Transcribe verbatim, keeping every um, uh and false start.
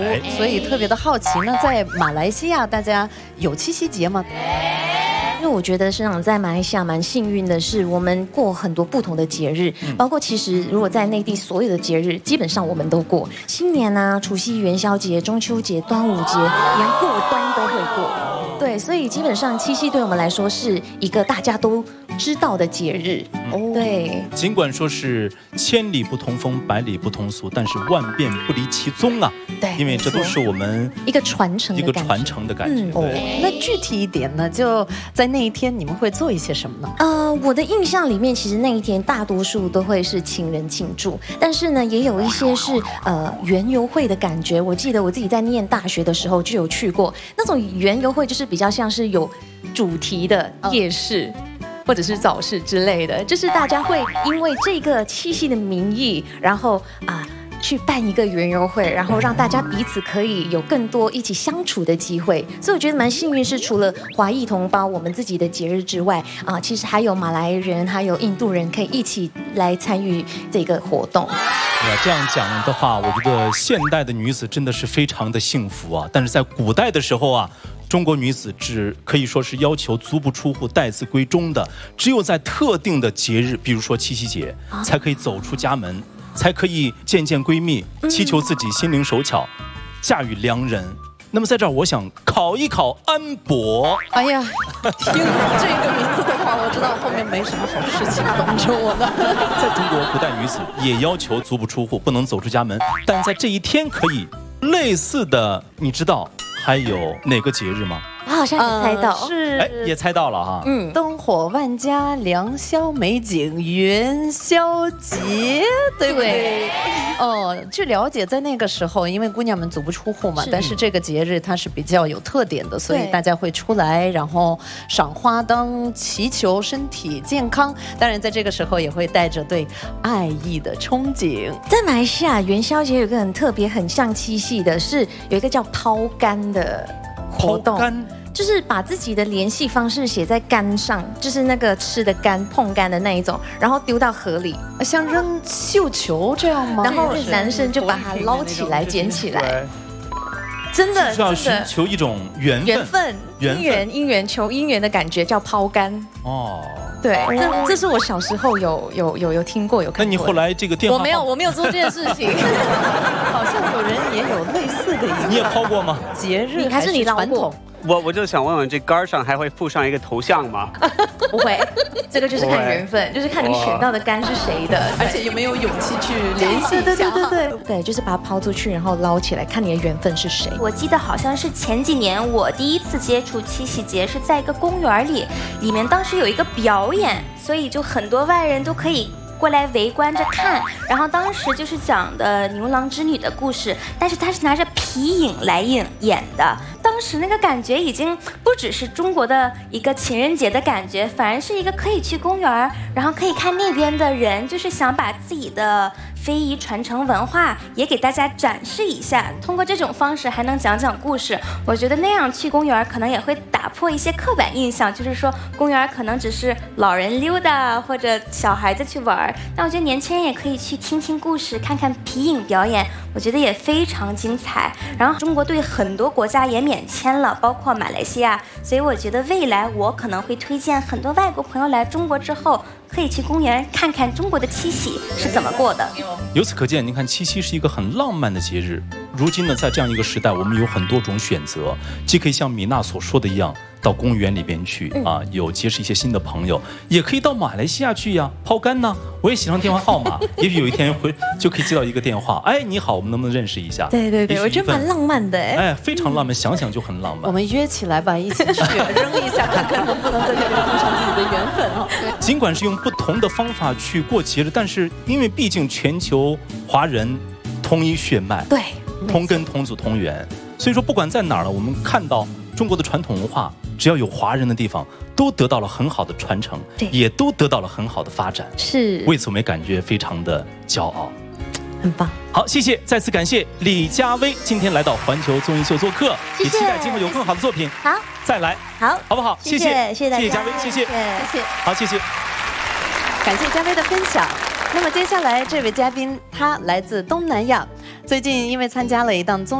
所以特别的好奇。那在马来西亚，大家有七夕节吗？ 因为我觉得市长在马来西亚蛮幸运的是，我们过很多不同的节日，包括其实如果在内地所有的节日，基本上我们都过。新年啊、除夕、元宵节、中秋节、端午节，连过端都会过。对，所以基本上七夕对我们来说是一个大家都知道的节日。哦，对。 尽管说是千里不同风，百里不同俗，但是万变不离其宗啊。 对， 因为这都是我们一个传承的一个传承的感觉。 嗯、哦，那具体一点呢？就在那一天，你们会做一些什么呢？ 呃，我的印象里面，其实那一天大多数都会是情人庆祝，但是呢，也有一些是呃园游会的感觉。我记得我自己在念大学的时候就有去过那种园游会，就是比较像是有主题的夜市。哦或者是早市之类的，就是大家会因为这个七夕的名义，然后啊、呃、去办一个园游会，然后让大家彼此可以有更多一起相处的机会。所以我觉得蛮幸运，是除了华裔同胞我们自己的节日之外啊、呃，其实还有马来人还有印度人可以一起来参与这个活动。 对啊，这样讲的话，我觉得现代的女子真的是非常的幸福啊。但是在古代的时候啊，中国女子只可以说是要求足不出户、待字闺中的，只有在特定的节日，比如说七夕节，才可以走出家门，才可以见见闺蜜，祈求自己心灵手巧，嫁与良人。那么在这儿，我想考一考安博。 哎呀，听这个名字的话，我知道后面没什么好事情等着我呢。 在中国，古代女子也要求足不出户，不能走出家门，但在这一天可以类似的，你知道还有哪个节日吗？ 我好像也猜到， 呃、是哎，也猜到了哈。 嗯，灯火万家，良宵美景，元宵节，对不对？哦，据了解，在那个时候，因为姑娘们足不出户嘛，是但是这个节日它是比较有特点的，所以大家会出来，然后赏花灯，祈求身体健康。当然，在这个时候也会带着对爱意的憧憬。 在马来西亚元宵节有一个很特别、很像七夕的，是有一个叫抛竿的活动。 抛竿。 就是把自己的联系方式写在竿上，就是那个吃的竿、碰竿的那一种，然后丢到河里， 像扔绣球这样吗？ 然后男生就把它捞起来、捡起来。真的， 是要寻求一种缘分、 缘分、姻缘、姻缘求姻缘的感觉，叫抛竿。哦，对，这这是我小时候有有有有听过、有看过。 那你后来这个电话， 我没有，我没有做这件事情。 好像有人也有类似的一个， 你也抛过吗？ 节日还是你捞过？ 我我就想问问，这杆上还会附上一个头像吗？ 不会，这个就是看缘分，就是看你选到的杆是谁的， 而且有没有勇气去联系一下。 对对对对对，对，就是把它抛出去，然后捞起来，看你的缘分是谁。 我记得好像是前几年我第一次接触七夕节是在一个公园里，里面当时有一个表演，所以就很多外人都可以过来围观着看，然后当时就是讲的牛郎织女的故事，但是他是拿着皮影来演演的。当时那个感觉已经不只是中国的一个情人节的感觉，反而是一个可以去公园，然后可以看那边的人，就是想把自己的非遗传承文化也给大家展示一下，通过这种方式还能讲讲故事。我觉得那样去公园可能也会打破一些刻板印象，就是说公园可能只是老人溜达或者小孩子去玩，但我觉得年轻人也可以去听听故事，看看皮影表演，我觉得也非常精彩。然后中国对很多国家也免签了，包括马来西亚，所以我觉得未来我可能会推荐很多外国朋友来中国之后，可以去公园看看中国的七夕是怎么过的。 由此可见，您看七夕是一个很浪漫的节日。如今呢，在这样一个时代，我们有很多种选择，既可以像米娜所说的一样，到公园里边去啊，有结识一些新的朋友，也可以到马来西亚去呀，抛竿呢。我也写上电话号码，也许有一天会就可以接到一个电话，哎，你好，我们能不能认识一下？ 对对对，我觉得蛮浪漫的哎， 哎，非常浪漫，想想就很浪漫。 我们约起来吧，一起去扔一下，看看能不能在这里碰上自己的缘分啊。 尽管是用不同的方法去过节日，但是因为毕竟全球华人同一血脉， 对， 同根同祖同源，所以说不管在哪儿呢，我们看到中国的传统文化，只要有华人的地方，都得到了很好的传承，也都得到了很好的发展。 是， 为此我们也感觉非常的骄傲， 很棒。 好，谢谢，再次感谢李佳薇今天来到环球综艺秀做客， 谢谢， 也期待今后有更好的作品， 好， 再来， 好， 好不好？ 谢谢，谢谢大家， 谢谢佳薇，谢谢， 谢谢， 好，谢谢， 感谢佳薇的分享。那么接下来这位嘉宾，他来自东南亚，最近因为参加了一档综